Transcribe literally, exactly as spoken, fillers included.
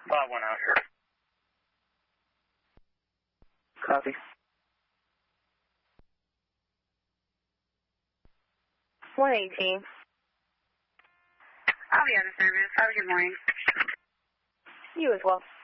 five one out here. Copy. one eighteen. I'll be out of service. Have a good morning. You as well.